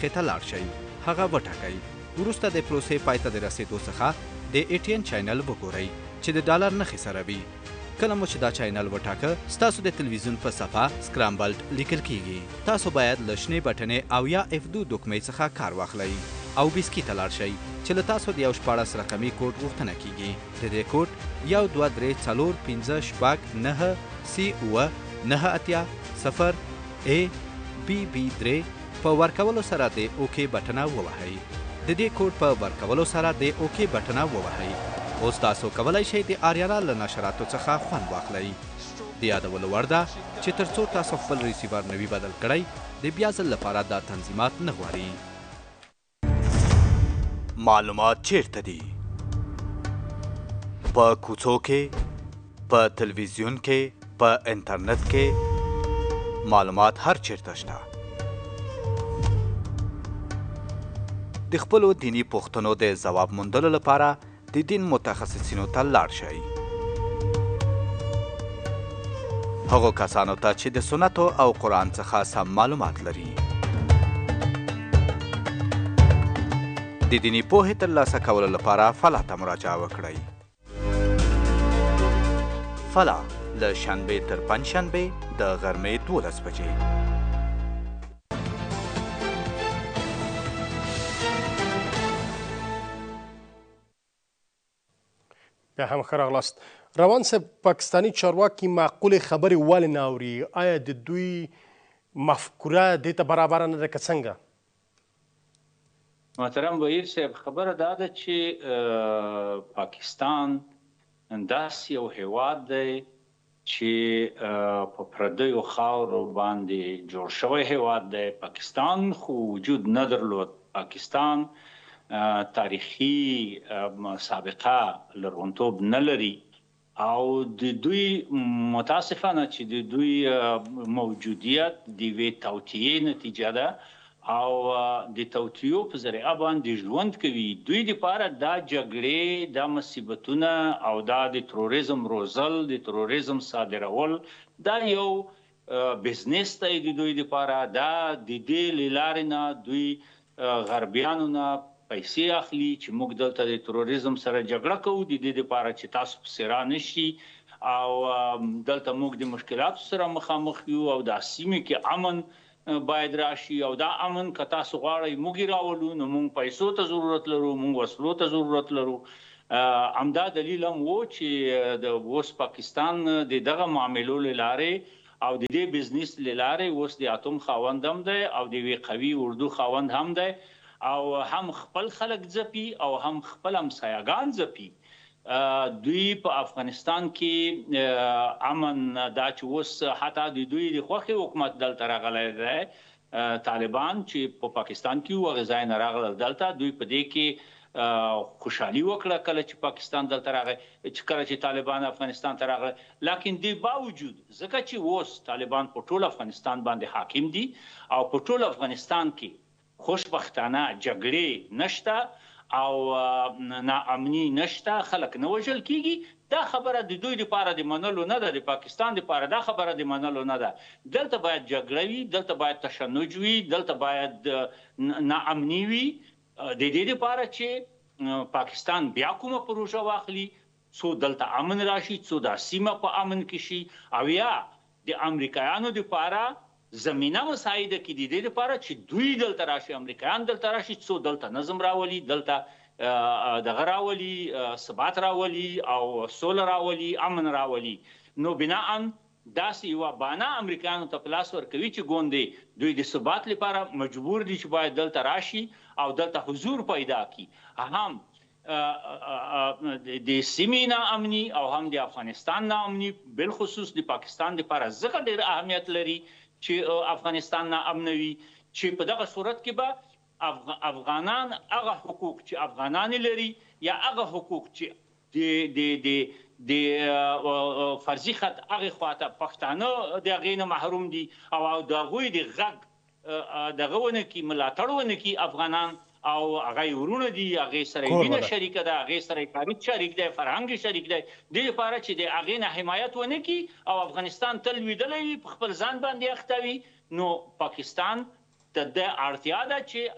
مخې ته لاړ شئ هغه وټاکئ. وروسته د پروسې پای ته د رسېدو څخه د ATN چینل وګورئ چې د ډالر نښې سره وي. کله مو چې دا چینل وټاکه ستاسو د تلویزیون په صفحه سکرامبلډ لیکل کیږي. تاسو باید له شنې بټنې او یا F2 دوکمې څخه کار واخلئ او بیسکي ته لاړ شئ چې له تاسو د 14 رقمي کوډ غوښتنه کیږي. د دې کوډ 123459690ABB3 په ورکولو سره د اوکې بټنه ووهئ. د دې کوډ په ورکولو سره د اوکې بټنه ووهئ. اوس تاسو کولی شئ د آریانا له نشراتو څخه خوند واخلئ. د یادولو وړ ده چې تر څو تاسو خپل ریسیور نوي بدل کړئ د بیا ځل لپاره دا تنظیمات نه غواړي. معلومات چیرته دي؟ په کوڅو کې، په تلویزیون کې، په انټرنټ کې معلومات هر چیرته شته. د خپلو دینی پوښتنو د ځواب موندلو لپاره د دین متخصصینو ته لاړ شئ. هغو کسانو ته چې د سنتو او قرآن څخه سم معلومات لري. د دیني پوهې ترلاسه کولو لپاره فلا ته مراجعه وکړئ. فلا له شنبې تر پنجشنبې د غرمې 12 بجې. بیا هم ښه راغلاست. روان صاحب، پاکستاني چارواکي معقولې خبرې ولې نه اوري؟ آیا د دوی مفکوره دې ته برابره نه ده که څنګه؟ محترم وزیر صاحب، خبره دا ده چې پاکستان داسې یو هیواد دی چې په پردیو خاورو باندې جوړ شوی هیواد دی. پاکستان خو وجود نه درلود. پاکستان تاریخي سابقه لرغونتوب نه لري او د دوی متاسفانه چې د دوی موجودیت د یوې توطیې نتیجه ده او د توطیو په ذریعه باندې ژوند کوي. دوی دپاره دا جګړې، دا مصیبتونه او دا د تروریزم روزل، د تروریزم صادرول دا یو بزنس دی د دوی دپاره. دا د دې له لارې نه دوی غربیانو نه پیسې اخلي چې موږ دلته د تروریزم سره جګړه کوو، د دې دپاره چې تاسو پسې رانشي او دلته موږ د مشکلاتو سره مخامخ یو او دا سیمې کې امن باید راشي او دا امن که تاسو غواړئ موږ یې راولو، نو موږ پیسو ته ضرورت لرو، موږ وسلو ته ضرورت لرو. همدا دلیل هم و چې د اوس پاکستان د دغه معاملو له لارې او د دې بزنس له لارې اوس د اتوم خاوند هم دی او د یوې قوي اردو خاوند هم دی او هم خپل خلک ځپي او هم خپل همسایه‌ګان ځپي. دوی په افغانستان کې امن دا چې اوس حتی د دوی د خوښې حکومت دلته راغلی دی، طالبان چې په پاکستان کې وو هغه ځای نه راغلل دلته. دوی په دې کې خوشحالي وکړه کله چې پاکستان دلته راغی، کله چې طالبان افغانستان ته راغله. لکن دې باوجود ځکه چې اوس طالبان په ټول افغانستان باندې حاکم دي او په ټول افغانستان کې خوشبختانه جګړې نشته او ناامني نشته، خلک نه وژل کیږي. دا خبره د دوی لپاره د منلو نه ده، د پاکستان لپاره دا خبره د منلو نه ده. دلته باید جګړه وي، دلته باید تشنج وي، دلته باید ناامني وي، د دې لپاره چې پاکستان بیا کومه پروژه واخلي څو دلته امن راشي، څو دا سیمه په امن کې شي او یا د امریکایانو لپاره زمینه مساعده کې د دې لپاره چې دوی دلته راشي، امریکایان دلته راشي، څو دلته نظم راولي، دلته دغه راولي، ثبات راولي او سوله راولي، امن راولي. نو بناءً داسې یوه بانه امریکایانو ته په لاس ورکوي چې ګوندې دوی د ثبات لپاره مجبور دي چې باید دلته راشي او دلته حضور پیدا کړي. هم د سیمې ناامني او هم د افغانستان ناامني بالخصوص د پاکستان لپاره ځکه ډېر اهمیت لري چې افغانستان ناامن وي، چې په دغه صورت کې به افغانان هغه حقوق چې افغانان لري یا هغه حقوق چې د فرضي خط هغې خواته پښتانه د هغې نه محروم دي او د هغوی د غږ دغه ونه کړي، ملاتړ ونه کړي افغانان او هغه یې ورونه دي، هغې سره یې وینه شریکه ده، هغې سره یې تاریخ شریک دی، فرهنګ شریک دی. دې لپاره چې د هغې نه حمایت ونه کړي او افغانستان تل ویدلی وي، په خپل ځان باندې اخته وي، نو پاکستان ته د اړتیا ده چې